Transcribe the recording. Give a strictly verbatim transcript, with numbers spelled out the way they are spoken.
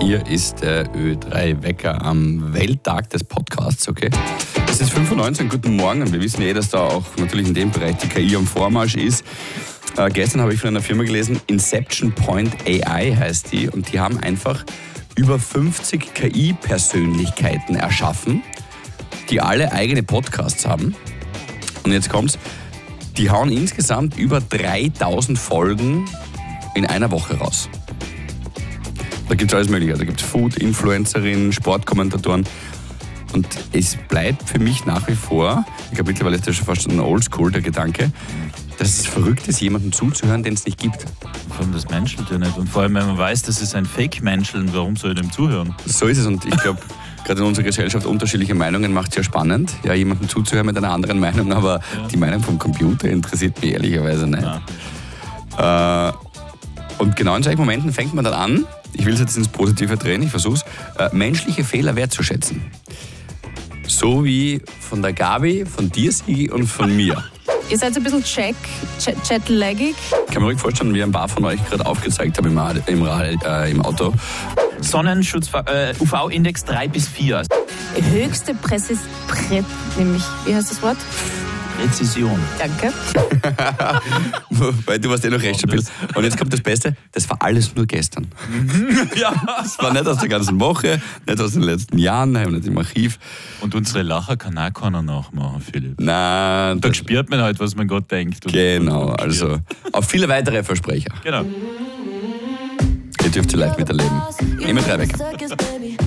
Hier ist der Ö drei Wecker am Welttag des Podcasts, okay? Es ist fünf Uhr neunzehn, guten Morgen, und wir wissen eh, dass da auch natürlich in dem Bereich die K I am Vormarsch ist. Äh, gestern habe ich von einer Firma gelesen, Inception Point A I heißt die, und die haben einfach über fünfzig K I-Persönlichkeiten erschaffen, die alle eigene Podcasts haben. Und jetzt kommt's, die hauen insgesamt über dreitausend Folgen in einer Woche raus. Da gibt es alles Mögliche. Da gibt es Food-Influencerinnen, Sportkommentatoren. Und es bleibt für mich nach wie vor, ich glaube mittlerweile ist das schon fast ein Oldschool, der Gedanke, dass es verrückt ist, jemandem zuzuhören, den es nicht gibt. Vor allem das menschelt ja nicht. Und vor allem, wenn man weiß, das ist ein Fake-Menscheln, warum soll ich dem zuhören? So ist es, und ich glaube, gerade in unserer Gesellschaft unterschiedliche Meinungen macht es ja spannend, ja, jemandem zuzuhören mit einer anderen Meinung, aber ja. Die Meinung vom Computer interessiert mich ehrlicherweise nicht. Ja. Äh, und genau in solchen Momenten fängt man dann an, ich will es jetzt ins Positive drehen, ich versuche es, äh, menschliche Fehler wertzuschätzen. So wie von der Gabi, von dir, Sigi, und von mir. Ihr seid so ein bisschen check, jet-laggig. Ich kann mir ruhig vorstellen, wie ein paar von euch gerade aufgezeigt haben im, im, äh, im Auto. Sonnenschutz, äh, U V-Index drei bis vier. Höchste Präzis... Prä, nämlich, wie heißt das Wort? Präzision. Danke. Weil du warst eh noch recht stabil. Und jetzt kommt das Beste, das war alles nur gestern. Ja. Das war nicht aus der ganzen Woche, nicht aus den letzten Jahren, nicht im Archiv. Und unsere Lacher kann auch keiner nachmachen, Philipp. Nein. Da spürt man halt, was man Gott denkt. Genau, also auf viele weitere Versprecher. Genau. Ihr dürft sie live miterleben. Immer drei Wecker.